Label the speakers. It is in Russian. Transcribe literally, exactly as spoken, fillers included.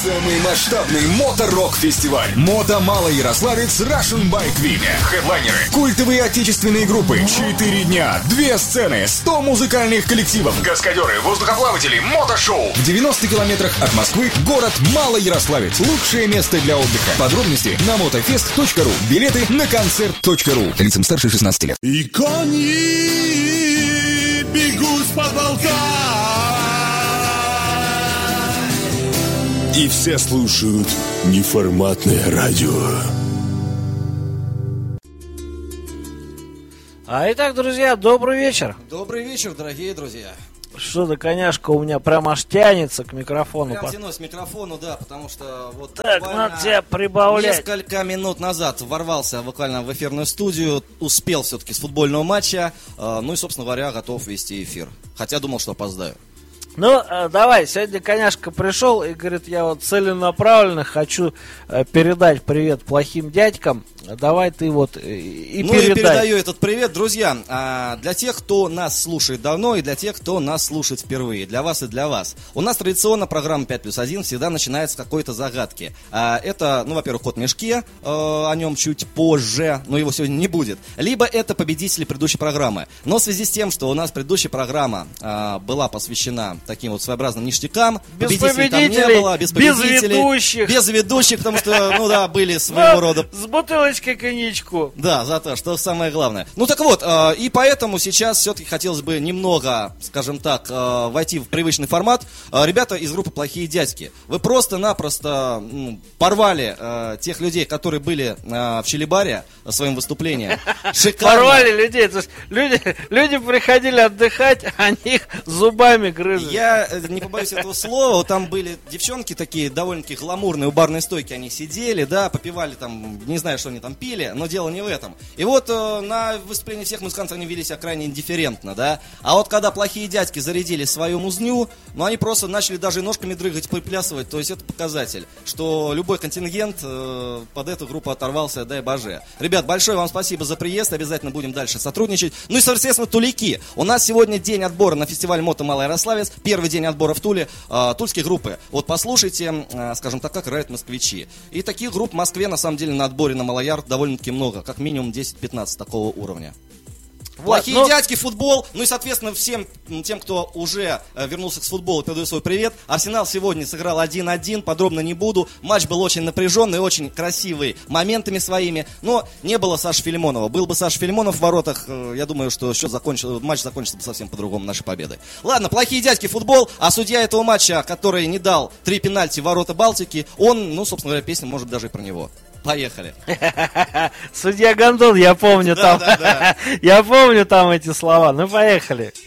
Speaker 1: Самый масштабный мото-рок-фестиваль Мото Малоярославец Russian Bike Week. Хедлайнеры, культовые отечественные группы, четыре дня, две сцены, сто музыкальных коллективов, каскадеры, воздухоплаватели, мотошоу. В девяноста километрах от Москвы город Малоярославец. Лучшее место для отдыха. Подробности на мотофест точка ру. Билеты на концерт точка ру. Лицам старше шестнадцати лет.
Speaker 2: И кони бегут с потолка. И все слушают неформатное радио.
Speaker 3: А итак, друзья, добрый вечер.
Speaker 4: Добрый вечер, дорогие друзья.
Speaker 3: Что-то коняшка у меня прям аж тянется к микрофону.
Speaker 4: Прям тянусь к микрофону, да, потому что вот
Speaker 3: так, надо тебя прибавлять.
Speaker 4: Несколько минут назад ворвался буквально в эфирную студию, успел все-таки с футбольного матча, э, ну и, собственно говоря, готов вести эфир. Хотя думал, что опоздаю.
Speaker 3: Ну, э, давай, сегодня коняшка пришел и говорит, я вот целенаправленно хочу э, передать привет плохим дядькам. Давай ты вот э, и
Speaker 4: ну
Speaker 3: передай.
Speaker 4: Ну и передаю этот привет, друзья, а, для тех, кто нас слушает давно и для тех, кто нас слушает впервые, для вас и для вас. У нас традиционно программа пять плюс один всегда начинается с какой-то загадки. А, это, ну, во-первых, кот в мешке, э, о нем чуть позже, но его сегодня не будет. Либо это победители предыдущей программы. Но в связи с тем, что у нас предыдущая программа э, была посвящена таким вот своеобразным ништякам,
Speaker 3: без
Speaker 4: победителей там не было, без победителей,
Speaker 3: без ведущих.
Speaker 4: Без ведущих, потому что, ну да, были своего рода...
Speaker 3: С бутылочкой коньячку.
Speaker 4: Да, за то, что самое главное. Ну так вот, э, и поэтому сейчас все-таки хотелось бы немного, скажем так, э, войти в привычный формат. Э, ребята из группы «Плохие дядьки», вы просто-напросто ну, порвали э, тех людей, которые были э, в Чилибаре своим выступлением. Шикарно.
Speaker 3: Порвали людей, то есть люди, люди приходили отдыхать, они их зубами грызли.
Speaker 4: Я не побоюсь этого слова, там были девчонки такие довольно-таки гламурные, у барной стойки они сидели, да, попивали там, не знаю, что они там пили, но дело не в этом. И вот э, на выступлении всех музыкантов они вели себя крайне индифферентно, да, а вот когда «Плохие дядьки» зарядили свою музню, ну они просто начали даже ножками дрыгать, приплясывать, то есть это показатель, что любой контингент э, под эту группу оторвался, дай боже. Ребят, большое вам спасибо за приезд, обязательно будем дальше сотрудничать. Ну и, соответственно, тулики. У нас сегодня день отбора на фестиваль «Мото Малоярославец», первый день отбора в Туле, э, тульские группы. Вот послушайте, э, скажем так, как играют москвичи. И таких групп в Москве, на самом деле, на отборе на Малояр довольно-таки много, как минимум десять-пятнадцать такого уровня. Вот, «Плохие но... дядьки», футбол, ну и, соответственно, всем тем, кто уже э, вернулся с футбола, передаю свой привет. Арсенал сегодня сыграл один-один, подробно не буду. Матч был очень напряженный, очень красивый, моментами своими, но не было Саши Филимонова. Был бы Саша Филимонов в воротах, э, я думаю, что счет закончил, матч закончился бы совсем по-другому нашей победой. Ладно, «Плохие дядьки», футбол, а судья этого матча, который не дал три пенальти в ворота Балтики, он, ну, собственно говоря, песня может даже и про него. Поехали.
Speaker 3: Судья Гондон, я помню
Speaker 4: да,
Speaker 3: там.
Speaker 4: Да, да.
Speaker 3: Я помню там эти слова. Ну, поехали.